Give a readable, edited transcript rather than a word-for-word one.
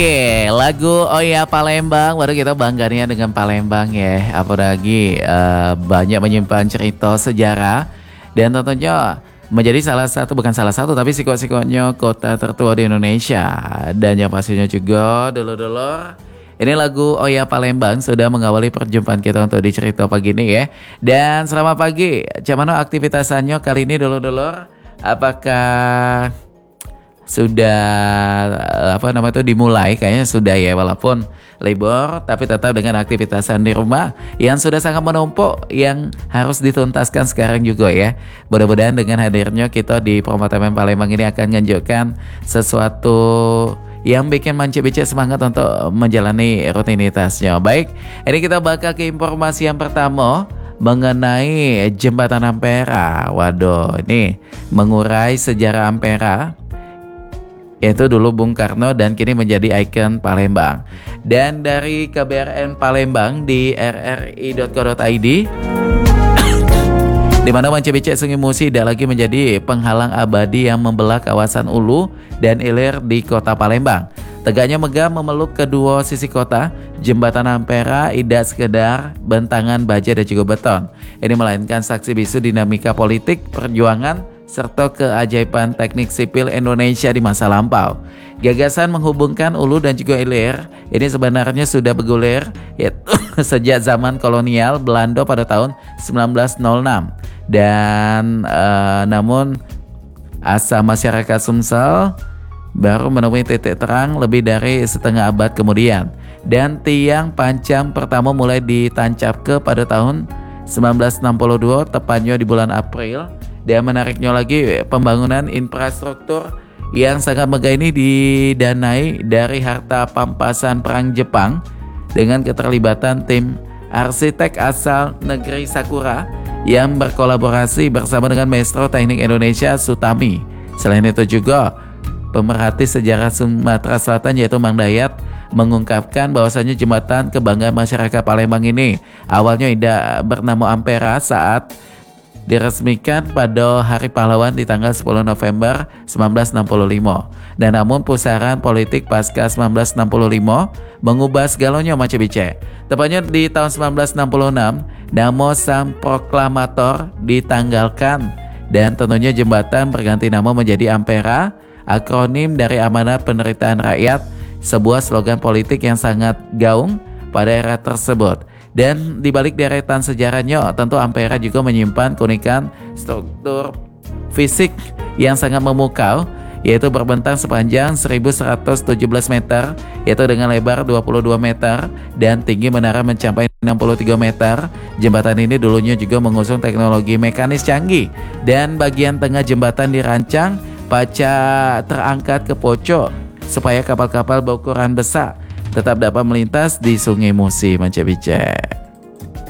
Oke, lagu Oh Ya Palembang, baru kita bangganya dengan Palembang ya. Apalagi banyak menyimpan cerita sejarah dan tentunya menjadi salah satu, bukan salah satu, tapi sikot-sikotnya kota tertua di Indonesia. Dan yang pastinya juga dulu-dulu ini lagu Oh Ya Palembang sudah mengawali perjumpaan kita untuk di cerita pagi ini ya. Dan selamat pagi, gimana aktivitasnya kali ini dulu-dulu? Apakah sudah dimulai? Kayaknya sudah ya, walaupun libur tapi tetap dengan aktivitasan di rumah yang sudah sangat menumpuk yang harus dituntaskan sekarang juga ya. Mudah-mudahan dengan hadirnya kita di Promotemen Palembang ini akan menunjukkan sesuatu yang bikin mancik-bincik semangat untuk menjalani rutinitasnya. Baik, ini kita bakal ke informasi yang pertama mengenai Jembatan Ampera. Waduh, ini mengurai sejarah Ampera, yaitu dulu Bung Karno dan kini menjadi ikon Palembang. Dan dari KBRN Palembang di rri.co.id, di mana mancik-bincik Sungai Musi tidak lagi menjadi penghalang abadi yang membelah kawasan Ulu dan Ilir di kota Palembang. Tegaknya megah memeluk kedua sisi kota, Jembatan Ampera tidak sekedar bentangan baja dan juga beton. Ini melainkan saksi bisu dinamika politik, perjuangan, serta keajaiban teknik sipil Indonesia di masa lampau. Gagasan menghubungkan Ulu dan juga Ilir ini sebenarnya sudah bergulir yaitu sejak zaman kolonial Belanda pada tahun 1906. Dan namun asa masyarakat Sumsel baru menemui titik terang lebih dari setengah abad kemudian. Dan tiang pancang pertama mulai ditancap ke pada tahun 1962, tepatnya di bulan April. Dan menariknya lagi, pembangunan infrastruktur yang sangat megah ini didanai dari harta pampasan perang Jepang dengan keterlibatan tim arsitek asal negeri Sakura yang berkolaborasi bersama dengan Maestro Teknik Indonesia Sutami. Selain itu juga pemerhati sejarah Sumatera Selatan yaitu Mang Dayat mengungkapkan bahwasanya jembatan kebanggaan masyarakat Palembang ini awalnya tidak bernama Ampera saat diresmikan pada Hari Pahlawan di tanggal 10 November 1965. Dan namun pusaran politik pasca 1965 mengubah segalanya mancik-bincik. Tepatnya di tahun 1966, nama sang proklamator ditanggalkan dan tentunya jembatan berganti nama menjadi Ampera, akronim dari Amanat Penderitaan Rakyat, sebuah slogan politik yang sangat gaung pada era tersebut. Dan di balik deretan sejarahnya, tentu Ampera juga menyimpan keunikan struktur fisik yang sangat memukau, yaitu berbentang sepanjang 1117 meter, yaitu dengan lebar 22 meter dan tinggi menara mencapai 63 meter. Jembatan ini dulunya juga mengusung teknologi mekanis canggih dan bagian tengah jembatan dirancang paca terangkat ke pojok supaya kapal-kapal berukuran besar tetap dapat melintas di Sungai Musi, mancik-bincik.